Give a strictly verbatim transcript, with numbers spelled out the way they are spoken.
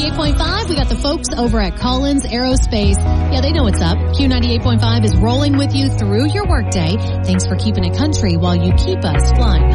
ninety-eight point five, we got the folks over at Collins Aerospace. Yeah, they know what's up. Q ninety-eight point five is rolling with you through your workday. Thanks for keeping it country while you keep us flying.